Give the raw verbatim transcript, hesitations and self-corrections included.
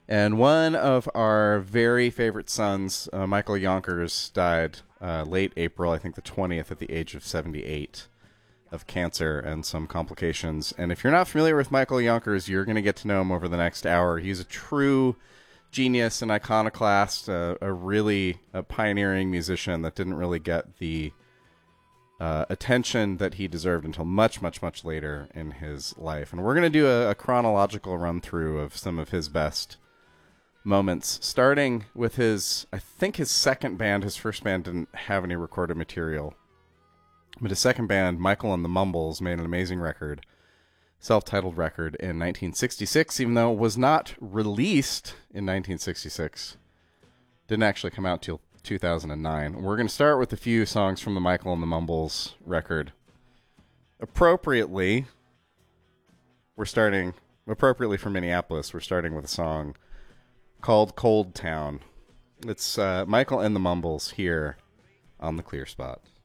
And one of our very favorite sons, uh, Michael Yonkers, died uh, late April, I think the twentieth, at the age of seventy-eight, of cancer and some complications. And if you're not familiar with Michael Yonkers, you're going to get to know him over the next hour. He's a true genius and iconoclast, uh, a really a pioneering musician that didn't really get the uh, attention that he deserved until much, much, much later in his life. And we're going to do a, a chronological run through of some of his best moments, starting with his, I think his second band. His first band didn't have any recorded material, but his second band, Michael and the Mumbles, made an amazing record, self-titled record, in nineteen sixty-six, even though it was not released in nineteen sixty-six. Didn't actually come out till two thousand nine. We're going to start with a few songs from the Michael and the Mumbles record. Appropriately, we're starting, appropriately for Minneapolis, we're starting with a song called Cold Town. It's uh, Michael and the Mumbles here on The Clear Spot.